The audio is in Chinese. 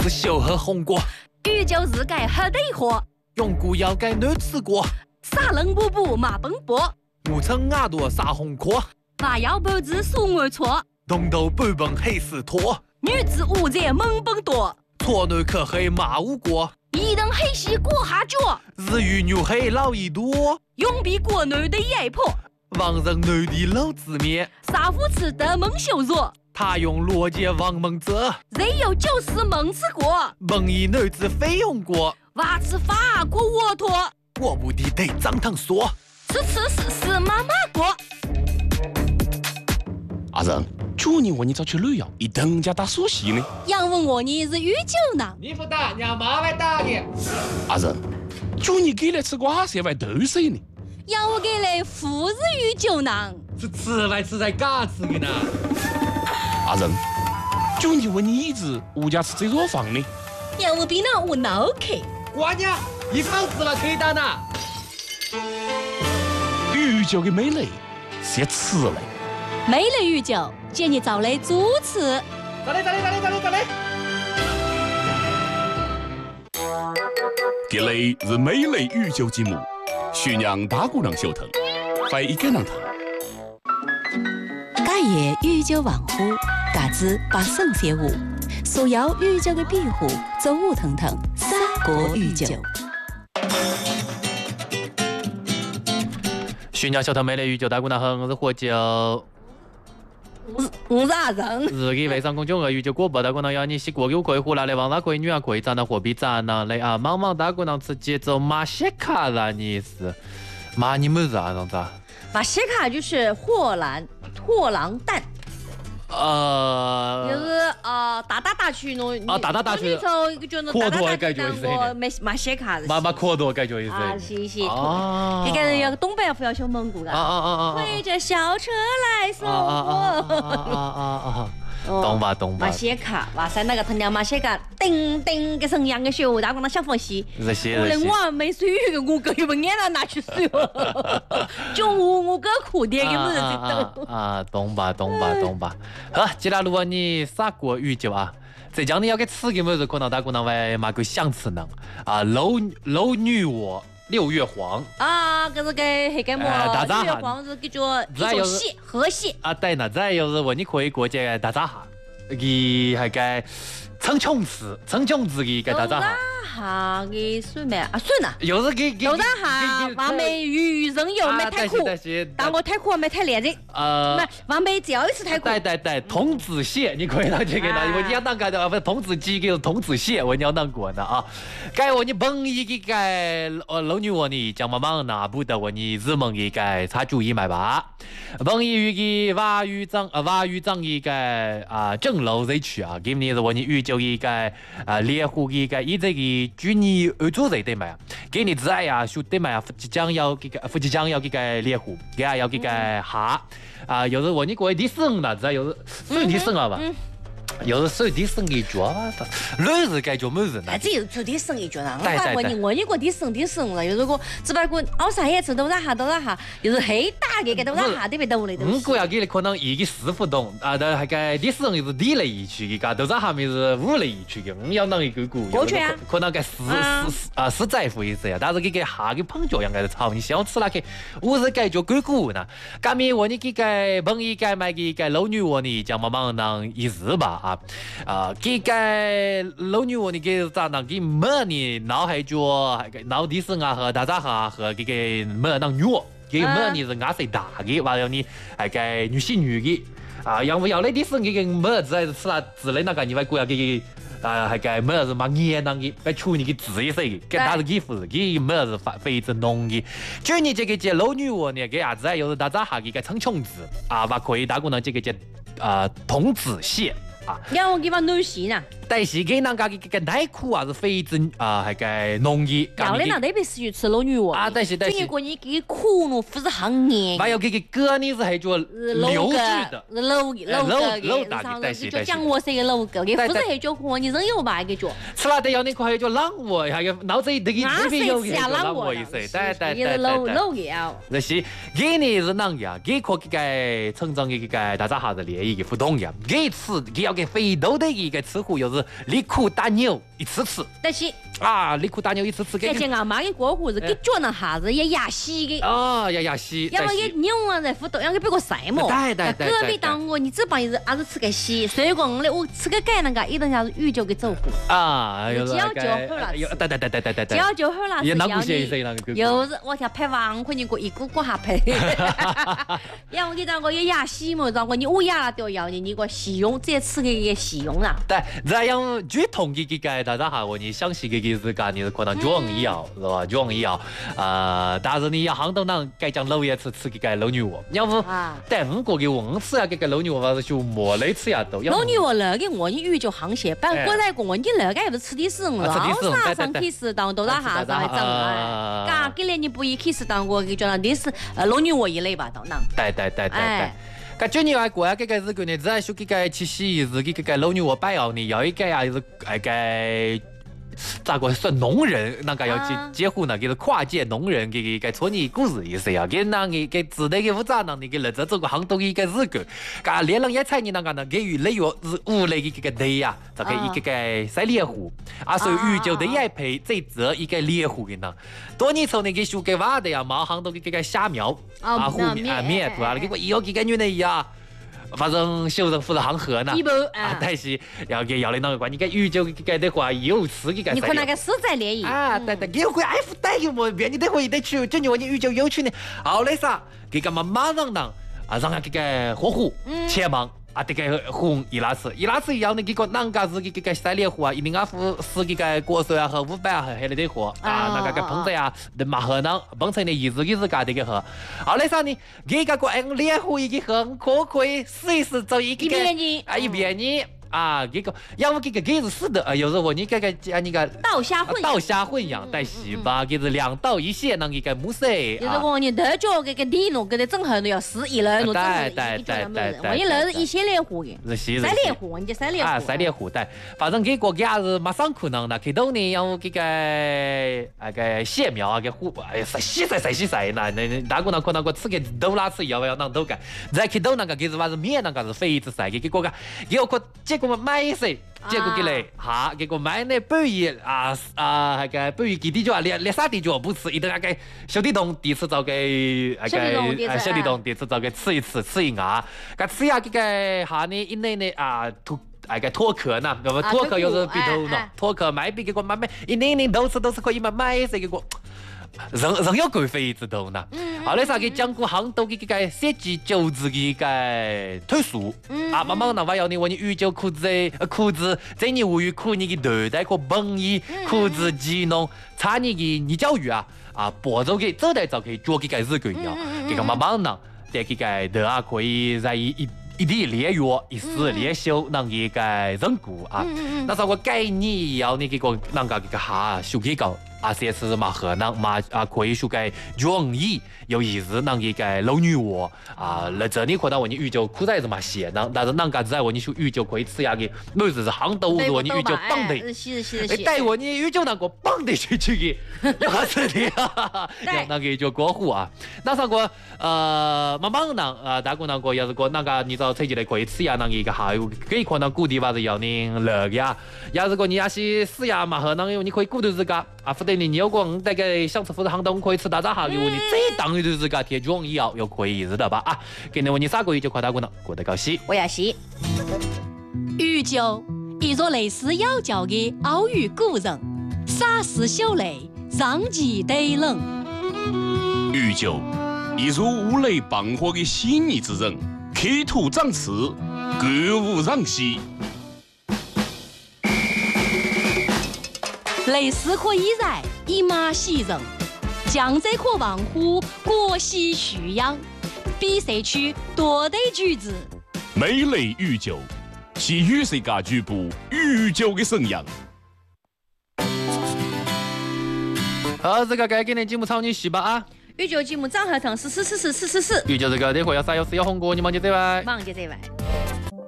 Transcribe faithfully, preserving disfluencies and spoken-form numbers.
是小喝红果， 宇宙日改黑对火， 永固要改难吃过， 沙冷布布马奔波， 我称牙朵撒红壳， 娃要脖子送我错， 东头半本黑死拖， 女子无在猛奔多， 错男可黑马无过， 一等黑西过下脚， 日语牛黑老一多， 永比国内的压迫， 王人男的老子面， 杀父吃的蒙羞辱。 他用逻辑王蒙泽， 人有就是蒙吃过， 蒙一男子非用过， 娃吃法国沃托， 我不的得张堂说， 吃吃是是妈妈过。 阿仁，去年我你找去旅游，一等家打苏西呢。 杨问我你是御酒呢？ 你不打，让妈来打你。 阿仁，去年给来吃瓜色外豆水呢。 要我给来富日御酒呢？ 是吃来吃在嘎吃的呢。 阿仁，去年问你一直物价吃这弱房呢。 要我比那我脑壳。 瓜娘，一房子了可以打呢。 御酒的美丽是吃嘞。 美丽御酒，建议找来主持。 咋嘞咋嘞咋嘞咋嘞咋嘞？ 这里是美丽御酒节目，徐娘大姑娘小腾，欢迎跟上头。 家业御酒王府，嘎子把圣写舞，所有御酒的庇护，走舞腾腾，三国御酒。 徐娘小腾美丽御酒大姑娘好，我是喝酒。 我是阿仁。 日记微商公众号御酒广播大姑娘要你洗锅给我可以胡辣的王大可以女儿可以长得货比咋呢嘞啊！茫茫大姑娘吃节奏马西卡啦你是马你们是啊样子？ 马西卡就是货郎货郎蛋。 呃， 就是呃打打打去喏， 啊打打打去， 就那打打打去当我没马西卡马马可多感觉意思啊，是是， 啊， 一个人要东北要要学蒙古的， 啊啊啊啊， 推着小车来送我， 啊啊啊啊，懂吧懂吧。 马西卡，哇塞，那个藤条马西卡，叮叮个声样个秀，大光那小缝隙， 这些我连我没水个我哥又不眼了拿去水，就我我哥哭的，给么子都啊，懂吧懂吧懂吧。好，接下来如果你砂锅御酒啊，浙江你要给吃个么子，可能大姑娘为嘛个想吃呢？啊，楼楼女窝。六月黄啊，搿是个黑个么？六月黄是叫做一种蟹，河蟹啊，对呢，再就是问你可以过节大闸蟹，伊还该称琼子，称琼子嘅大闸蟹。 大闸蟹嘅算咩啊？算啦， 又是给给大闸蟹，王梅鱼人油没太苦，但我太苦没太烈的。呃，王梅只要一次太苦。 对对对，童子蟹你可以拿这个拿，我你要当个的，不是童子鸡给童子蟹，我你要当过的啊。该我你本意嘅该呃老女我你讲嘛忙拿不得我你日蒙嘅该查注意买吧。本意嘅瓦鱼长啊瓦鱼长嘅该啊正楼这区啊，今年是我你预就嘅该啊猎户嘅该一这个。去年二做在对嘛？给你自爱呀，兄弟们呀，即将要给个，即将要给个猎户，给啊要给个下啊，有时我你过第生了，知有时算第生了吧？有时算第生一脚啊，乱是该叫么子呢？ 哎，这有做第生一脚呢。 对对对。 我你我你过第生第生了，有时候只不过熬啥也吃，都让下都让下，有时黑大个个都让下，特别多嘞都。 我个要给你可能一个师傅懂啊，但还个第生又是地雷一区的，都让下面是五雷一区的，我要弄一个股。 过去啊。 可能个十十啊十在乎意思呀，但是给个下个碰脚样个炒，你想吃那个，我是该叫鬼股呢。干面我你给个碰一个买个个老女我你讲嘛忙当一日吧啊啊。给个老女我你给咋当给么你脑海脚脑地生啊和大闸蟹和给个么当女给么你是牙谁大的完了你还个女性女的啊要不要来地生给个么子还是吃了之类那个你外国要给啊还个么是嘛黏当的该处理给治一些给他是给不是给么是非常浓的就你这个这老女我呢给啥子又是大闸蟹给个称琼子啊把可以大姑娘这个这啊童子蟹啊， 要我给我女婿呢？ 但是给人家个个奶苦啊是非常啊还个浓的。 要的那特别适于吃老女哦。 啊，但是但是。 这个你给苦了，不是很黏。 还有这个哥呢是还叫流质的， 老老老老大的，但是就讲我是个老哥，给不是还叫和你人有吧个叫。 吃了的要那块还叫浪窝，还有脑子这个这边有个浪窝意思，对对对对。 老老个啊。 那是给你是啷样？给可给个成长的个大闸蟹是联谊的互动呀，给吃给要给肥豆的一个吃货又是。 就是离苦打牛一次次。 但是啊，离苦打牛一次次。 而且阿妈的过户是给脚那下子也压死的。 哦，要压死。 要么给牛啊在乎都要给别个晒嘛。 对对对。 隔壁当我你只帮一日还是吃个稀，所以讲嘞我吃个盖那个一等下子鱼就给走户。 啊， 只要就好了。 对对对对对对。 只要就好了。 也拿不些谁那个。 又是我条拍完可能过一股股下拍。要么给当个也压死嘛，当个你我压了都要你你个细用，这吃个也细用啦。 对，这样最痛的个个大家哈，我你详细个个是干你是可能壮一样是吧？壮一样，呃，但是你要杭州人该讲老爷吃吃个个老牛窝，要不但五个个我吃呀个个老牛窝是就没来吃呀都。 老牛窝那个我你鱼就行些，不然过来过你那个也不吃的是我，老啥上去适当多大下子还整啊？嘎，给了你不一起适当过给叫那的是呃老牛窝一类吧都能。 对对对对对。搿今年啊过啊，搿个是个呢，只系说搿个七夕是搿个老牛窝摆哦呢，有一个啊是搿个。咋个算农人？那个要结结婚呢？就是跨界农人，给给村里故事意思呀。给那个给子的给负责呢，你给日子做个杭州一个日子，噶连人一菜你那个呢，给予类月是屋里嘅个地呀，就给一个个晒猎户，啊，所以宇宙的一陪这则一个猎户嘅呢。多年后呢，给修给娃的呀，马杭州嘅个虾苗啊，湖面啊面对吧？给我以后给个女的呀。反正修成不是航河呢，啊，但是要给要的那个关，你看宇宙给的话有吃给个。 你看那个实在联谊啊，对对，有会爱护带有么？别你得会得去，就你话你宇宙有去呢，好嘞啥？给个嘛马上能啊，让他给个火虎前忙。啊，这个红伊拉斯，伊拉斯一样的，这个人家是这个晒猎户啊，一定要付是这个国税啊和五百啊和黑的的货啊，那个个碰着呀，马河呢，碰成的一日一日干的个喝。后来啥呢？这个个按猎户一个很可可以试一试做一个啊一边呢。啊，这个要么这个给是死的，啊，有时候你这个啊那个稻虾混稻虾混养带细吧，给是两道一线能给个木色。 就是讲你头脚这个地弄给它正好都要死一了，弄正好一叫么子，我你那是一些猎户的，晒猎户，你晒猎户啊，晒猎户对，反正这个家是马上可能的，开头呢要这个那个蟹苗啊，给虎哎呀晒洗晒晒洗晒那那大姑娘可能个吃个豆拉吃要要能豆干，再开头那个给是话是面那个是肥子晒，给给个个有个结果。我买一些，结果给来哈，结果买那半夜啊啊，那个半夜几点钟啊，连连啥地就不吃，一顿那个小地洞第一次找给那个小地洞第一次找给吃一次吃一牙，个吃呀这个哈呢一内呢啊脱那个脱壳呢，那么脱壳又是比头呢，脱壳买比给我买买一内内都是都是可以买买一些给我。人人要贵妃之头呢，后来啥给讲过杭州的这个设计九字的个特殊，啊，慢慢那话要你我你宇宙裤子裤子，这你无语裤你的头带和本衣裤子技能，差你的你教育啊啊，播走给走带走给做这个日个样，这个慢慢呢，在这个头啊可以在一一。一地列月，一时列修，能一个人骨啊。那啥个概念要你这个人家这个哈修改高，啊，这是嘛河南嘛啊可以修改容易有意思，能一个老女娃啊。那这里可能我你宇宙苦在是嘛咸呢，但是人家在我你修宇宙可以吃下个，每次是杭州我你宇宙棒的， 是是是， 带我你宇宙那个棒的出去的，要是的啊，那个就过户啊。那啥个呃，慢慢呢啊，大姑那个要是个那个你。到自己的贵吃呀，那一个还有给可能鼓励话是要你乐呀。要是个你要是死呀嘛，可能你可以鼓励自家啊，否则你你有个你这个想吃或者杭东可以吃大闸哈，如果你这当然自家贴中医药又可以知道吧啊？给你问你啥个月就快打过呢，过得高兴。 我也是。 玉酒，一座类似妖教的奥语古人，洒湿秀泪，让其得冷。 玉酒，一如五雷傍火的细腻之人。刻土长刺，歌舞让息。 类似可以在一马喜人，江浙可望乎国喜徐扬，比赛区多得举子。 美类御酒，是与世界局部御酒的生养。 好，这个该给你节目操你洗吧啊！ 宇宙节目张合腾是四四四四四四。 宇宙这个待会要啥有事要红过，你忙就这外。 忙就这外。